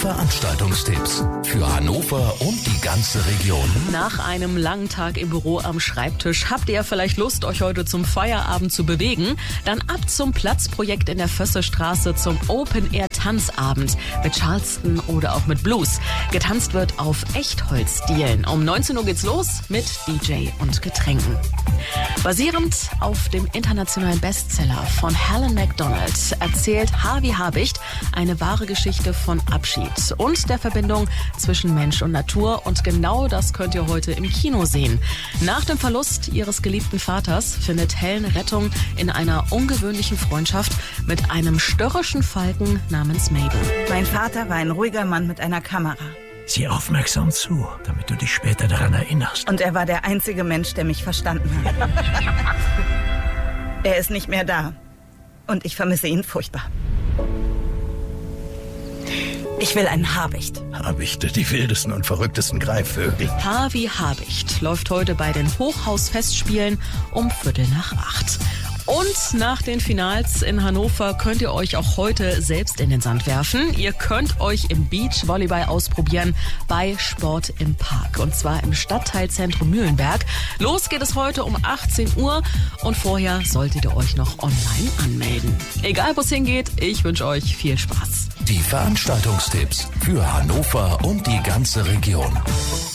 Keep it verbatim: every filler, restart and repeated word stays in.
Veranstaltungstipps für Hannover und die ganze Region. Nach einem langen Tag im Büro am Schreibtisch habt ihr vielleicht Lust, euch heute zum Feierabend zu bewegen? Dann ab zum Platzprojekt in der Vössestraße zum Open-Air-Tanzabend mit Charleston oder auch mit Blues. Getanzt wird auf Echtholzdielen. Um neunzehn Uhr geht's los mit D J und Getränken. Basierend auf dem internationalen Bestseller von Helen MacDonald erzählt H wie Habicht eine wahre Geschichte von Abschied und der Verbindung zwischen Mensch und Natur. Und genau das könnt ihr heute im Kino sehen. Nach dem Verlust ihres geliebten Vaters findet Helen Rettung in einer ungewöhnlichen Freundschaft mit einem störrischen Falken namens Mabel. Mein Vater war ein ruhiger Mann mit einer Kamera. Sieh aufmerksam zu, damit du dich später daran erinnerst. Und er war der einzige Mensch, der mich verstanden hat. Er ist nicht mehr da. Und ich vermisse ihn furchtbar. Ich will einen Habicht. Habichte, die wildesten und verrücktesten Greifvögel. H wie Habicht läuft heute bei den Hochhausfestspielen um Viertel nach acht. Und nach den Finals in Hannover könnt ihr euch auch heute selbst in den Sand werfen. Ihr könnt euch im Beachvolleyball ausprobieren bei Sport im Park. Und zwar im Stadtteilzentrum Mühlenberg. Los geht es heute um achtzehn Uhr und vorher solltet ihr euch noch online anmelden. Egal wo es hingeht, ich wünsche euch viel Spaß. Die Veranstaltungstipps für Hannover und die ganze Region.